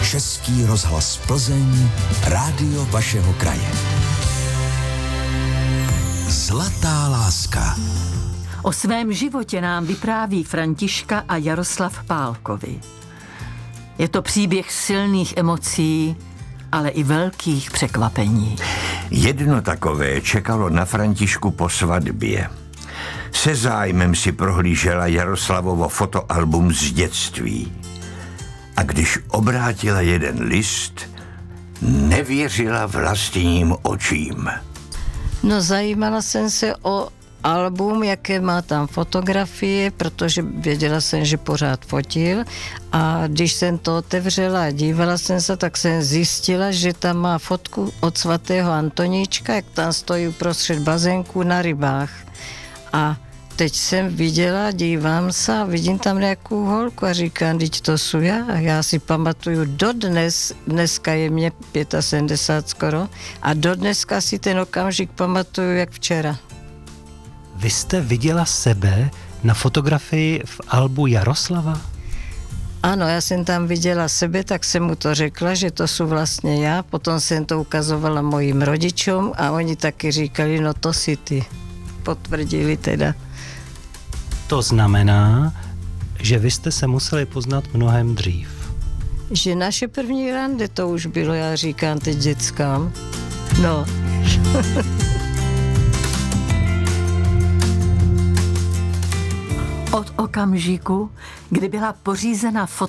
Český rozhlas Plzeň, rádio vašeho kraje. Zlatá láska. O svém životě nám vypráví Františka a Jaroslav Pálkovi. Je to příběh silných emocí, ale i velkých překvapení. Jedno takové čekalo na Františku po svatbě. Se zájmem si prohlížela Jaroslavovo fotoalbum z dětství. A když obrátila jeden list, nevěřila vlastním očím. No, zajímala jsem se o album, jaké má tam fotografie, protože věděla jsem, že pořád fotil, a když jsem to otevřela a dívala jsem se, tak jsem zjistila, že tam má fotku od svatého Antoníčka, jak tam stojí uprostřed bazénku na rybách. A teď jsem viděla, dívám se a vidím tam nějakou holku a říkám, teď to jsou já. A já si pamatuju dodnes, dneska je mě 75 skoro, a dodneska si ten okamžik pamatuju jak včera. Vy jste viděla sebe na fotografii v albu Jaroslava? Ano, já jsem tam viděla sebe, tak jsem mu to řekla, že to jsou vlastně já. Potom jsem to ukazovala mojim rodičům a oni taky říkali, no to si ty. Potvrdili teda. To znamená, že vy jste se museli poznat mnohem dřív. Že naše první rande to už bylo, já říkám teď dětskám. No. Od okamžiku, kdy byla pořízena